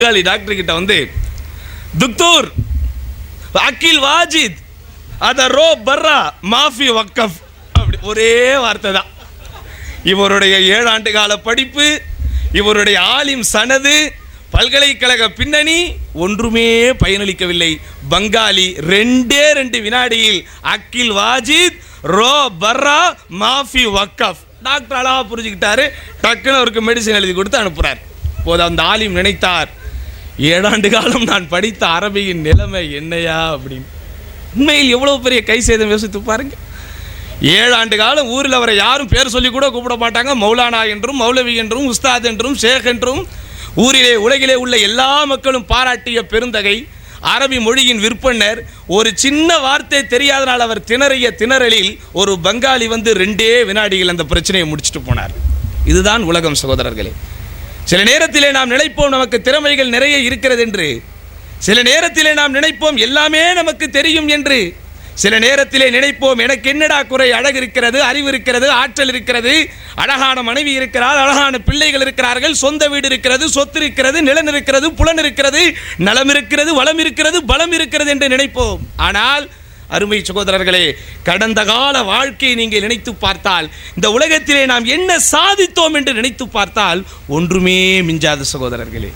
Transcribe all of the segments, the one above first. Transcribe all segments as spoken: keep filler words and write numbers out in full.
Doctor கிட்ட வந்து துக்தூர் அகில் வாஜித் அத ரோ பர்ரா மாஃபி வக்கஃப் அப்படி ஒரே வார்த்தை தான். இவருடைய ஏழு ஆண்டு கால படிப்பு, இவருடைய ஆலிம் சனது, பல்கலைக்கழக பின்னணி ஒன்றுமே பயனளிக்கவில்லை. பங்காளி ரெண்டே ரெண்டு வினாடியில் அகில் வாஜித் ரோ பர்ரா மாஃபி வக்கஃப் டாக்டர் அழகா புரிஞ்சுக்கிட்டாரு. டக்குன்னு அவருக்கு மெடிசன் எழுதி கொடுத்து அனுப்புறார். போது அந்த ஆலிம் நினைத்தார், ஏழாண்டு காலம் நான் படித்த அரபியின் நிலைமை என்னையா அப்படின்னு. உண்மையில் எவ்வளவு பெரிய கை சேதம் யோசித்து பாருங்க. ஏழாண்டு காலம் ஊரில் அவரை யாரும் பேர் சொல்லி கூட கூப்பிட மாட்டாங்க. மௌலானா என்றும் மௌலவி என்றும் உஸ்தாத் என்றும் ஷேக் என்றும் ஊரிலே உலகிலே உள்ள எல்லா மக்களும் பாராட்டிய பெருந்தகை, அரபி மொழியின் விற்பனர். ஒரு சின்ன வார்த்தை தெரியாதனால் அவர் திணறிய திணறலில் ஒரு பங்காளி வந்து ரெண்டே வினாடிகள் அந்த பிரச்சனையை முடிச்சுட்டு போனார். இதுதான் உலகம் சகோதரர்களே. சில நேரத்திலே நாம் நினைப்போம் நமக்கு திறமைகள் நிறைய இருக்கிறது என்று, சில நேரத்திலே நாம் நினைப்போம் எல்லாமே நமக்கு தெரியும் என்று, சில நேரத்திலே நினைப்போம் எனக்கு என்னடா குறை, அழகு இருக்கிறது, அறிவு இருக்கிறது, ஆற்றல் இருக்கிறது, அழகான மனைவி இருக்கிறார், அழகான பிள்ளைகள் இருக்கிறார்கள், சொந்த வீடு இருக்கிறது, சொத்து இருக்கிறது, நிலம் இருக்கிறது, புலன் இருக்கிறது, நலம் இருக்கிறது, வளம் இருக்கிறது, பலம் இருக்கிறது என்று நினைப்போம். ஆனால் அருமை சகோதரர்களே, கடந்த கால வாழ்க்கையை நீங்கள் நினைத்து பார்த்தால், இந்த உலகத்திலே நாம் என்ன சாதித்தோம் என்று நினைத்து பார்த்தால் ஒன்றுமே மிஞ்சாத சகோதரர்களே.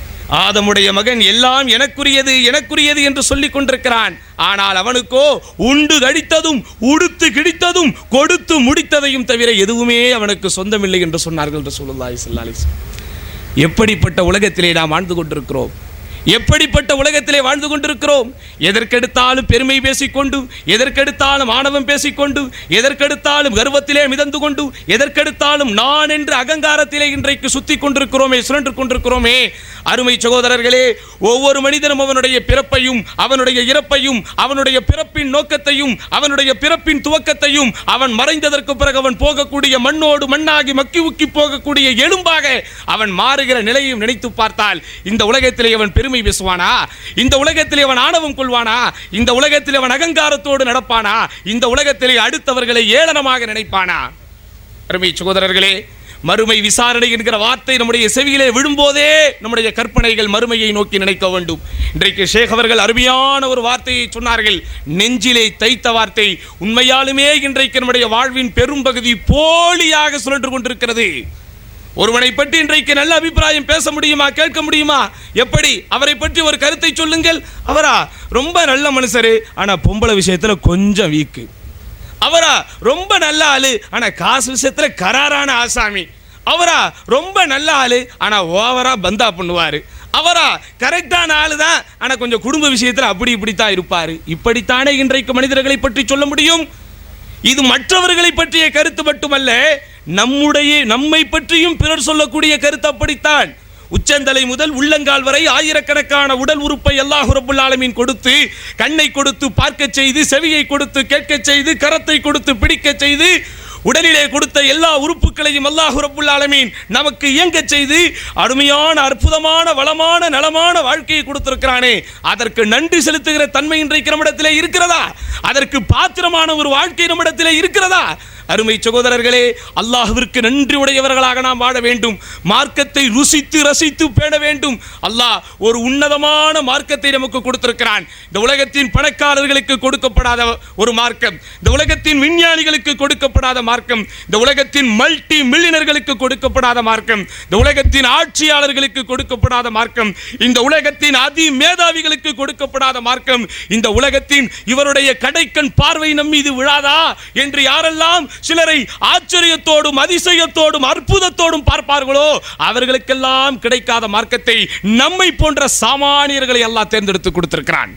ஆதமுடைய மகன் எல்லாம் எனக்குரியது எனக்குரியது என்று சொல்லிக் கொண்டிருக்கிறான். ஆனால் அவனுக்கோ உண்டு கடித்ததும் உடுத்து கிடித்ததும் கொடுத்து முடித்ததையும் தவிர எதுவுமே அவனுக்கு சொந்தமில்லை என்று சொன்னார்கள் ரசூலுல்லாஹி ஸல்லல்லாஹு அலைஹி வஸல்லம். எப்படிப்பட்ட உலகத்திலே நாம் வாழ்ந்து கொண்டிருக்கிறோம், எப்படிப்பட்ட உலகத்திலே வாழ்ந்து கொண்டிருக்கிறோம். எதற்கெடுத்தாலும் பெருமை பேசிக்கொண்டு, எதற்கெடுத்தாலும் ஆணவம் பேசிக்கொண்டு, எதற்கெடுத்தாலும் கர்வத்திலே மிதந்து கொண்டு, எதற்கெடுத்தாலும் நான் என்று அகங்காரத்திலே இன்றைக்கு சுத்தி கொண்டிருக்கிறோமே, சுழன்று கொண்டிருக்கிறோமே. அருமை சகோதரர்களே, ஒவ்வொரு மனிதனும் அவனுடைய பிறப்பையும் அவனுடைய இறப்பையும் அவனுடைய பிறப்பின் நோக்கத்தையும் அவனுடைய பிறப்பின் துவக்கத்தையும் அவன் மறைந்ததற்கு பிறகு அவன் போகக்கூடிய மண்ணோடு மண்ணாகி மக்கி உக்கி போகக்கூடிய எலும்பாக அவன் மாறுகிற நிலையும் நினைத்து பார்த்தால் இந்த உலகத்திலே அவன் பெருமை பேசுவானா? இந்த உலகத்திலே அவன் ஆணவம் கொள்வானா? இந்த உலகத்திலே அவன் அகங்காரத்தோடு நடப்பானா? இந்த உலகத்திலே அடுத்தவர்களை ஏளனமாக நினைப்பானா? அருமை சகோதரர்களே, மறுமை விசாரணை என்கிற வார்த்தை நம்முடைய செவியிலே விழும்போதே நம்முடைய கற்பனைகள் மறுமையை நோக்கி நினைக்க வேண்டும். இன்றைக்கு ஷேக் அவர்கள் அருமையான ஒரு வார்த்தையை சொன்னார்கள், நெஞ்சிலே தைத்த வார்த்தை. உண்மையாலுமே இன்றைக்கு நம்முடைய வாழ்வின் பெரும்பகுதி போலியாக சுழன்று கொண்டிருக்கிறது. ஒருவனை பற்றி இன்றைக்கு நல்ல அபிப்பிராயம் பேச முடியுமா, கேட்க முடியுமா? எப்படி? அவரை பற்றி ஒரு கருத்தை சொல்லுங்கள். அவரா ரொம்ப நல்ல மனுஷரு, ஆனா பொம்பளை விஷயத்துல கொஞ்சம் வீக்கு. அவரா ரொம்ப நல்ல ஆளு, ஆனா காசு விஷயத்துல கராரான ஆசாமி. அவரா ரொம்ப நல்ல ஆளு, ஆனா ஓவரா பந்தா பண்ணுவாரு. அவரா கரெக்டான ஆளு தான், ஆனா கொஞ்சம் குடும்ப விஷயத்துல அப்படி இப்படித்தான் இருப்பாரு. இப்படித்தானே இன்றைக்கு மனிதர்களை பற்றி சொல்ல முடியும். இது மற்றவர்களை பற்றிய கருத்து மட்டுமல்ல, நம்முடைய நம்மை பற்றியும் பிறர் சொல்லக்கூடிய கருத்து அப்படித்தான். உச்சந்தலை முதல் உள்ளங்கால் வரை ஆயிரக்கணக்கான உடல் உறுப்பை அல்லாஹ் ரப்புல் ஆலமீன் கொடுத்து, கண்ணை கொடுத்து பார்க்க செய்து, செவியை கொடுத்து கேட்க செய்து, கரத்தை கொடுத்து பிடிக்க செய்து, உடலிலே கொடுத்த எல்லா உறுப்புகளையும் அல்லாஹ் ரப்புல் ஆலமீன் நமக்கு இயங்க செய்து அருமையான அற்புதமான வளமான நலமான வாழ்க்கையை கொடுத்திருக்கிறானே, அதற்கு நன்றி செலுத்துகிற தன்மை இன்றைக்கு நம்மிடத்திலே இருக்கிறதா? அதற்கு பாத்திரமான ஒரு வாழ்க்கை நம்மிடத்திலே இருக்கிறதா? அருமை சகோதரர்களே, அல்லாஹ்விற்கு நன்றி உடையவர்களாக நாம் வாழ வேண்டும். மார்க்கத்தை ருசித்து ரசித்து பேண வேண்டும். அல்லாஹ் ஒரு உன்னதமான மார்க்கத்தை நமக்கு கொடுத்திருக்கிறான். இந்த உலகத்தின் பணக்காரர்களுக்கு கொடுக்கப்படாத ஒரு மார்க்கம், இந்த உலகத்தின் விஞ்ஞானிகளுக்கு கொடுக்கப்படாத மார்க்கம், இந்த உலகத்தின் மல்டி மில்லியனர்களுக்கு கொடுக்கப்படாத மார்க்கம், இந்த உலகத்தின் ஆட்சியாளர்களுக்கு கொடுக்கப்படாத மார்க்கம், இந்த உலகத்தின் அதி மேதாவிகளுக்கு கொடுக்கப்படாத மார்க்கம், இந்த உலகத்தின் இவருடைய கடைக்கண் பார்வை நம் மீது விழாதா என்று யாரெல்லாம் சிலரை ஆச்சரியத்தோடும் அதிசயத்தோடும் அற்புதத்தோடும் பார்ப்பார்களோ அவர்களுக்கெல்லாம் கிடைக்காத மார்க்கத்தை நம்மை போன்ற சாமானியர்களை எல்லாம் தேர்ந்தெடுத்து கொடுத்திருக்கிறான்.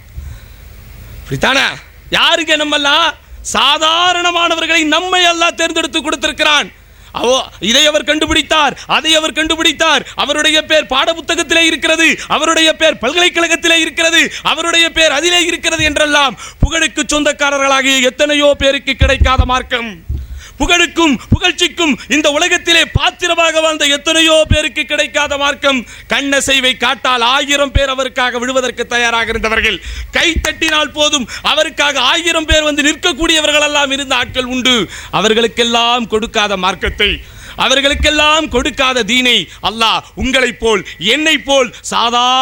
யாருங்க? நம்மெல்லாம் சாதாரணமானவர்களை நம்மை எல்லாம் தேர்ந்தெடுத்து கொடுத்திருக்கிறான். இதை அவர் கண்டுபிடித்தார், அதை அவர் கண்டுபிடித்தார், அவருடைய பேர் பாட புத்தகத்திலே இருக்கிறது, அவருடைய பேர் பல்கலைக்கழகத்திலே இருக்கிறது, அவருடைய பேர் அதிலே இருக்கிறது என்றெல்லாம் புகழுக்கு சொந்தக்காரர்களாகிய எத்தனையோ பேருக்கு கிடைக்காத மார்க்கம், புகழுக்கும் புகழ்ச்சிக்கும் இந்த உலகத்திலே பாத்திரமாக வாழ்ந்த எத்தனையோ பேருக்கு கிடைக்காத மார்க்கம். கண்ணசைவை காட்டால் ஆயிரம் பேர் அவருக்காக விடுவதற்கு தயாராக இருந்தவர்கள், கை தட்டினால் போதும் அவருக்காக ஆயிரம் பேர் வந்து நிற்கக்கூடியவர்கள் எல்லாம் இருந்த ஆட்கள் உண்டு. அவர்களுக்கெல்லாம் கொடுக்காத மார்க்கத்தை, அவர்களுக்கெல்லாம் கொடுக்காத தீனை அல்லாஹ் உங்களைப் போல் என்னை போல் சாதா